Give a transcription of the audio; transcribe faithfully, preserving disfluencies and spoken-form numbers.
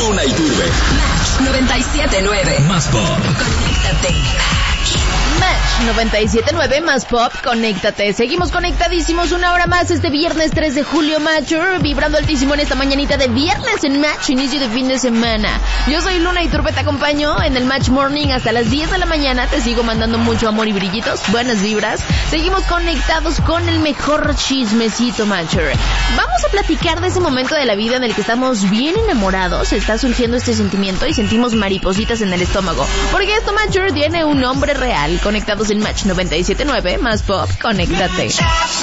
Luna Iturbe. Match noventa y siete nueve. Más pop. Conéctate. Match noventa y siete nueve más pop, conéctate. Seguimos conectadísimos una hora más este viernes tres de julio, Matcher, vibrando altísimo en esta mañanita de viernes en Match, inicio de fin de semana. Yo soy Luna Iturbe, te acompaño en el Match Morning hasta las diez de la mañana. Te sigo mandando mucho amor y brillitos, buenas vibras. Seguimos conectados con el mejor chismecito, Matcher. Vamos a platicar de ese momento de la vida en el que estamos bien enamorados, está surgiendo este sentimiento y sentimos maripositas en el estómago. Porque esto, Matcher, tiene un nombre real. Conectados en Match noventa y siete nueve más pop, conéctate.